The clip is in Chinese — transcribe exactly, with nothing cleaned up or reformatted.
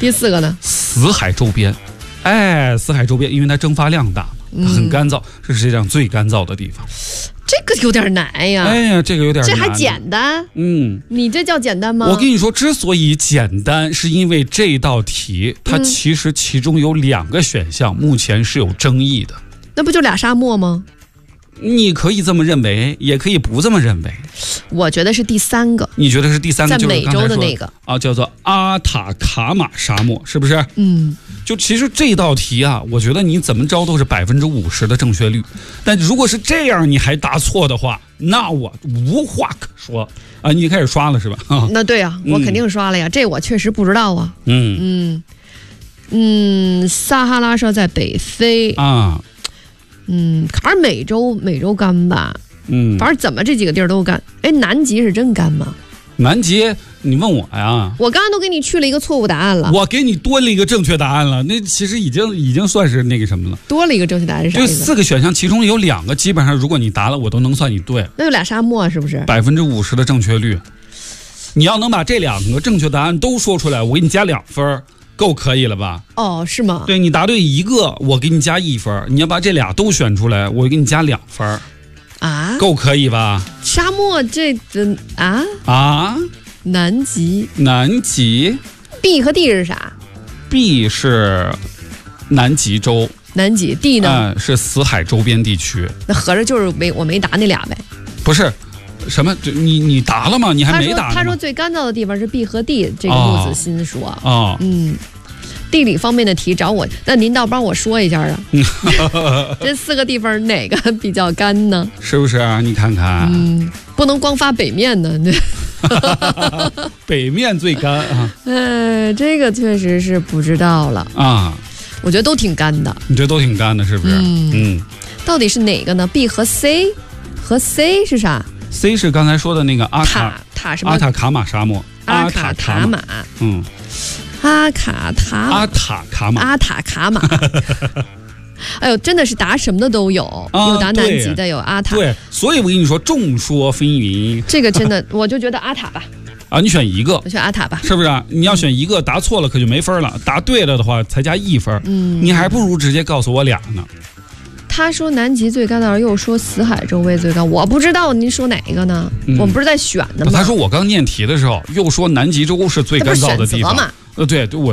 第四个呢？ 死海周边。哎，死海周边，因为它蒸发量大，它很干燥，是世界上最干燥的地方。 这个有点难呀！ 哎呀，这个有点难。 这还简单？ 嗯， 你这叫简单吗？ 我跟你说，之所以简单，是因为这道题它其实其中有两个选项，目前是有争议的。 那不就俩沙漠吗？ 你可以这么认为，也可以不这么认为。 我觉得是第三个。 你觉得是第三个？ 在美洲的那个啊，叫做阿塔卡马沙漠，是不是？ 嗯。 就其实这道题啊，我觉得你怎么着都是百分之五十的正确率。但如果是这样你还答错的话，那我无话可说啊！你开始刷了是吧？啊、 那对啊，我肯定刷了呀，嗯、这我确实不知道啊。 嗯嗯嗯，撒哈拉是在北非啊。 嗯，还是美洲，美洲干吧。 嗯， 反正怎么这几个地儿都干。哎，南极是真干吗？ 南极，你问我呀？ 我刚刚都给你去了一个错误答案了。 我给你多了一个正确答案了，那其实已经已经算是那个什么了。 多了一个正确答案是啥意思？ 就四个选项，其中有两个基本上，如果你答了，我都能算你对。 那有俩沙漠是不是？ 百分之五十的正确率。你要能把这两个正确答案都说出来，我给你加两分，够可以了吧？ 哦，是吗？ 对，你答对一个，我给你加一分。你要把这俩都选出来，我给你加两分。 啊？ 够可以吧？ 沙漠这这啊啊？ 南极， 南极 ，B 和 D 是啥 ？B 是南极洲， 南极 D 呢？ 嗯，是死海周边地区。 那合着就是没我没答那俩呗？ 不是，什么？你你答了吗？你还没答呢。 他说最干燥的地方是 B 和 D， 这个陆子欣说。 哦， 嗯，地理方面的题找我，那您倒帮我说一下啊。这四个地方哪个比较干呢？ 是不是啊？你看看， 嗯，不能光发北面呢。 北面最干啊！ 哎，这个确实是不知道了啊。 我觉得都挺干的。 你觉得都挺干的，是不是？ 嗯。 嗯， 到底是哪个呢 ？B 和 C， 和 C 是啥 ？C 是刚才说的那个阿塔塔什么？ 阿塔卡马沙漠。 阿卡塔马。 嗯。 阿卡塔。 阿塔卡马。 阿塔卡马。哎呦，真的是答什么的都有，啊、有答南极的，有阿塔。 对，所以我跟你说，众说纷纭。 这个真的，我就觉得阿塔吧。 啊，你选一个， 我选阿塔吧， 是不是、啊？你要选一个，答错了可就没分了，答对了的话才加一分。 嗯， 你还不如直接告诉我俩呢。 他说南极最干燥，又说死海周围最干，我不知道您说哪个呢？嗯、我们不是在选的吗？ 他说我刚念题的时候又说南极洲是最干燥的地方嘛。呃，对，我。